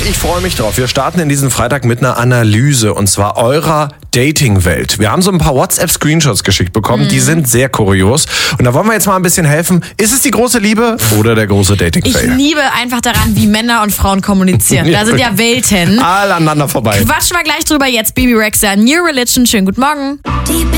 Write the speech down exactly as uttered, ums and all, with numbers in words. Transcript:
Ich freue mich drauf. Wir starten in diesen Freitag mit einer Analyse und zwar eurer Dating-Welt. Wir haben so ein paar WhatsApp-Screenshots geschickt bekommen, mhm. die sind sehr kurios. Und da wollen wir jetzt mal ein bisschen helfen. Ist es die große Liebe oder der große Dating-Fail? Ich liebe einfach daran, wie Männer und Frauen kommunizieren. Da sind ja Welten. Alle aneinander vorbei. Quatschen wir gleich drüber. Jetzt Bibi Rexha, New Religion. Schönen guten Morgen.